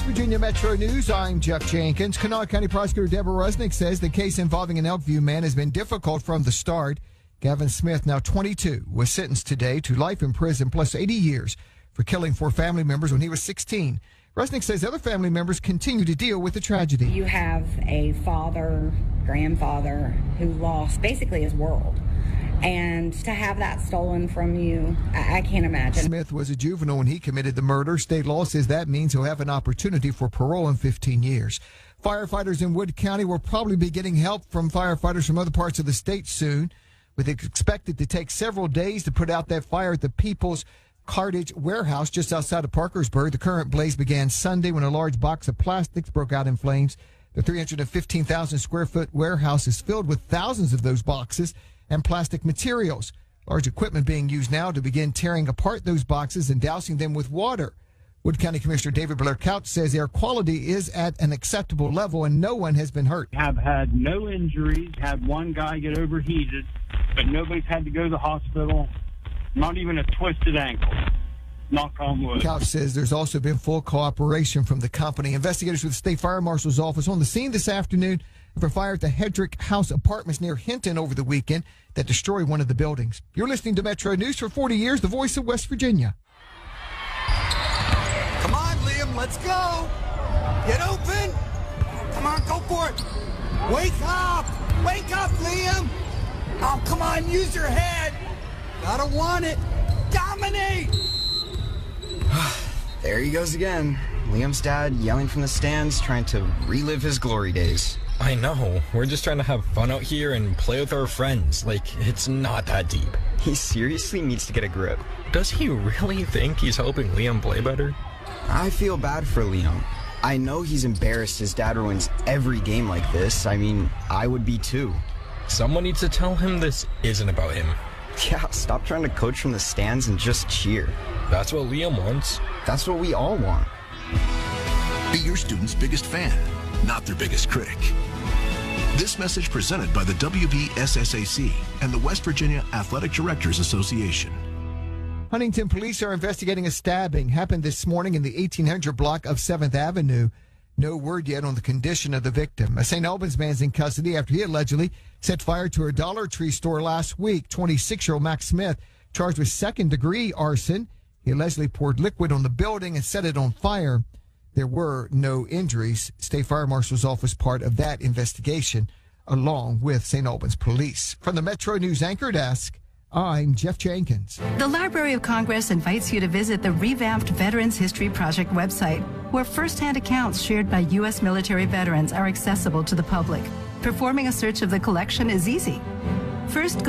West Virginia Metro News, I'm Jeff Jenkins. Kanawha County Prosecutor Deborah Rusnick says the case involving an Elkview man has been difficult from the start. Gavin Smith, now 22, was sentenced today to life in prison plus 80 years for killing 4 family members when he was 16. Rusnick says other family members continue to deal with the tragedy. You have a father, grandfather, who lost basically his world. And to have that stolen from you, I can't imagine. Smith was a juvenile when he committed the murder. State law says that means he'll have an opportunity for parole in 15 years. Firefighters in Wood County will probably be getting help from firefighters from other parts of the state soon, with it expected to take several days to put out that fire at the People's Cartage warehouse just outside of Parkersburg. The current blaze began Sunday when a large box of plastics broke out in flames. The 315,000 square foot warehouse is filled with thousands of those boxes and plastic materials. Large equipment being used now to begin tearing apart those boxes and dousing them with water. Wood County Commissioner David Blair Couch says air quality is at an acceptable level and no one has been hurt. Have had no injuries, had one guy get overheated, but nobody's had to go to the hospital, not even a twisted ankle. Knock on wood. Couch says there's also been full cooperation from the company. Investigators with the State Fire Marshal's office on the scene this afternoon for a fire at the Hedrick House Apartments near Hinton over the weekend that destroyed one of the buildings. You're listening to Metro News for 40 years, the voice of West Virginia. Come on, Liam, let's go. Get open. Come on, go for it. Wake up. Wake up, Liam. Oh, come on, use your head. Gotta want it. Dominate. There he goes again. Liam's dad yelling from the stands, trying to relive his glory days. I know. We're just trying to have fun out here and play with our friends. Like, it's not that deep. He seriously needs to get a grip. Does he really think he's helping Liam play better? I feel bad for Liam. I know he's embarrassed his dad ruins every game like this. I mean, I would be too. Someone needs to tell him this isn't about him. Yeah, stop trying to coach from the stands and just cheer. That's what Liam wants. That's what we all want. Be your student's biggest fan, not their biggest critic. This message presented by the WVSSAC and the West Virginia Athletic Directors Association. Huntington police are investigating a stabbing happened this morning in the 1800 block of 7th Avenue. No word yet on the condition of the victim. A St. Albans man's in custody after he allegedly set fire to a Dollar Tree store last week. 26-year-old Max Smith charged with second-degree arson. He allegedly poured liquid on the building and set it on fire. There were no injuries. State Fire Marshal's office part of that investigation, along with St. Albans Police. From the Metro News Anchor Desk, I'm Jeff Jenkins. The Library of Congress invites you to visit the revamped Veterans History Project website, where firsthand accounts shared by U.S. military veterans are accessible to the public. Performing a search of the collection is easy. First,